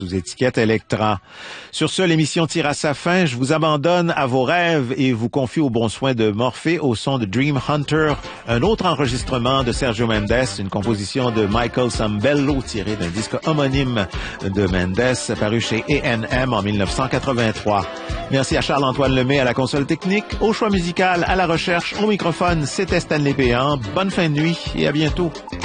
sous étiquette Electra. Sur ce, l'émission tire à sa fin. Je vous abandonne à vos rêves et vous confie au bon soin de Morphée au son de Dream Hunter, un autre enregistrement de Sergio Mendes, une composition de Michael Sambello tirée d'un disque homonyme de Mendes paru chez A&M en 1983. Merci à Charles-Antoine Lemay à la console technique, au choix musical, à la recherche, au microphone. C'était Stanley Péan. Bonne fin de nuit et à bientôt.